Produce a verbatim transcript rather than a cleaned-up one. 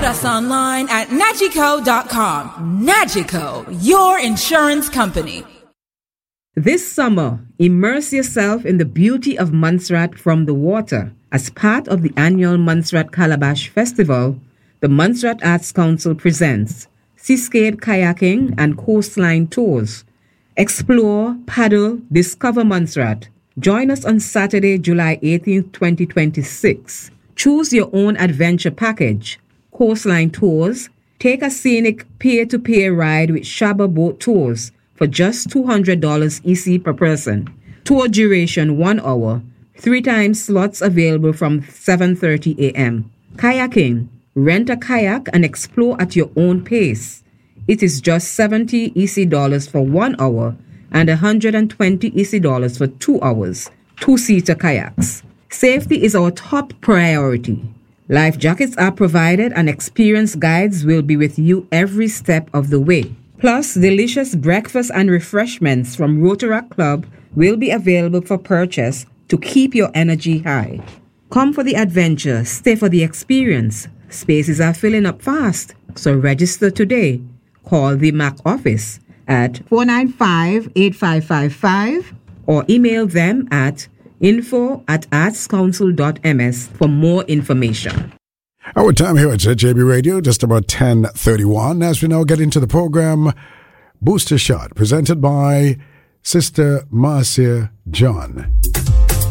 Visit us online at nagico dot com. Nagico, your insurance company. This summer, immerse yourself in the beauty of Montserrat from the water. As part of the annual Montserrat Calabash Festival, the Montserrat Arts Council presents Seascape Kayaking and Coastline Tours. Explore, paddle, discover Montserrat. Join us on Saturday, July eighteenth, twenty twenty-six. Choose your own adventure package. Coastline Tours. Take a scenic peer-to-peer ride with Shaba Boat Tours for just two hundred dollars E C per person. Tour duration one hour. Three times slots available from seven thirty a.m. Kayaking. Rent a kayak and explore at your own pace. It is just seventy E C dollars for one hour and one hundred twenty E C dollars for two hours. Two-seater kayaks. Safety is our top priority. Life jackets are provided and experienced guides will be with you every step of the way. Plus, delicious breakfast and refreshments from Rotaract Club will be available for purchase to keep your energy high. Come for the adventure, stay for the experience. Spaces are filling up fast, so register today. Call the M A C office at four nine five, eight five five five or email them at info at artscouncil dot m s for more information. Our time here at J B Radio, just about ten thirty-one. As we now get into the program, Booster Shot, presented by Sister Marcia John.